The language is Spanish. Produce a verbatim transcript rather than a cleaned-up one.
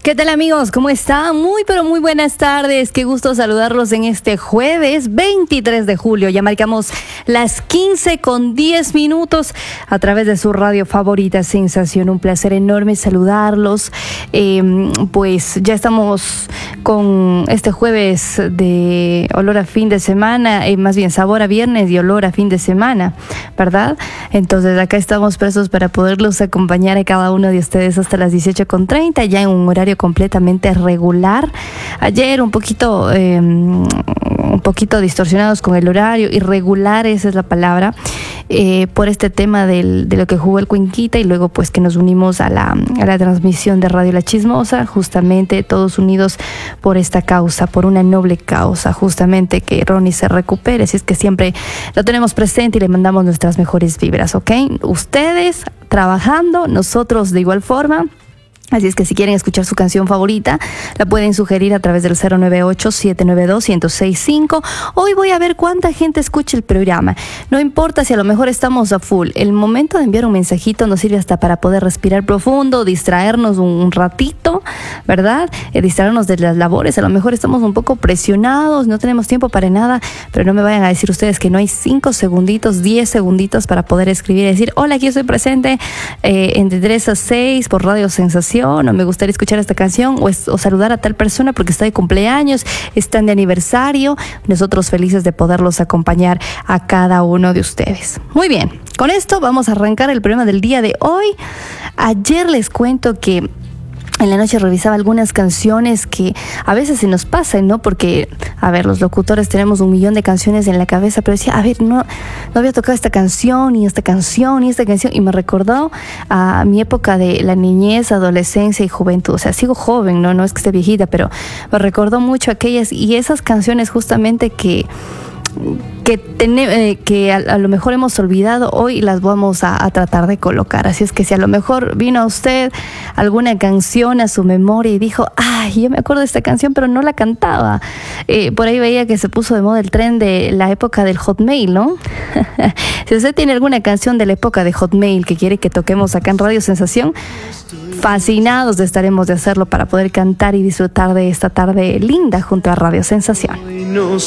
¿Qué tal, amigos? ¿Cómo están? Muy pero muy buenas tardes. Qué gusto saludarlos en este jueves veintitrés de julio. Ya marcamos las quince con diez minutos a través de su radio favorita Sensación. Un placer enorme saludarlos. Eh, pues ya estamos con este jueves de olor a fin de semana, eh, más bien sabor a viernes y olor a fin de semana, ¿verdad? Entonces acá estamos prestos para poderlos acompañar a cada uno de ustedes hasta las dieciocho con treinta, ya en un horario completamente regular. Ayer un poquito eh, un poquito distorsionados con el horario, irregular, esa es la palabra, eh, por este tema del, de lo que jugó el Cuenquita, y luego pues que nos unimos a la, a la transmisión de Radio La Chismosa, justamente todos unidos por esta causa, por una noble causa, justamente que Ronnie se recupere. Así es que siempre lo tenemos presente y le mandamos nuestras mejores vibras, ¿ok? Ustedes trabajando, nosotros de igual forma. Así es que si quieren escuchar su canción favorita, la pueden sugerir a través del cero nueve ocho, siete nueve dos, uno cero seis cinco. Hoy voy a ver cuánta gente escucha el programa. No importa si a lo mejor estamos a full. El momento de enviar un mensajito nos sirve hasta para poder respirar profundo, distraernos un, un ratito, ¿verdad? Eh, distraernos de las labores. A lo mejor estamos un poco presionados, no tenemos tiempo para nada, pero no me vayan a decir ustedes que no hay cinco segunditos, diez segunditos para poder escribir y decir: hola, aquí estoy presente eh, entre tres a seis por Radio Sensación. O me gustaría escuchar esta canción, o, es, o saludar a tal persona porque está de cumpleaños, están de aniversario. Nosotros felices de poderlos acompañar a cada uno de ustedes. Muy bien, con esto vamos a arrancar el programa del día de hoy. Ayer les cuento que en la noche revisaba algunas canciones que a veces se nos pasan, ¿no? Porque, a ver, los locutores tenemos un millón de canciones en la cabeza, pero decía, a ver, no, no había tocado esta canción, y esta canción, y esta canción, y me recordó a mi época de la niñez, adolescencia y juventud. O sea, sigo joven, ¿no? No es que esté viejita, pero me recordó mucho aquellas y esas canciones justamente que... que, ten, que a, a lo mejor hemos olvidado, hoy las vamos a, a tratar de colocar. Así es que si a lo mejor vino a usted alguna canción a su memoria y dijo, ay, yo me acuerdo de esta canción pero no la cantaba, eh, por ahí veía que se puso de moda el tren de la época del Hotmail, ¿no? Si usted tiene alguna canción de la época de Hotmail que quiere que toquemos acá en Radio Sensación, fascinados estaremos de hacerlo para poder cantar y disfrutar de esta tarde linda junto a Radio Sensación.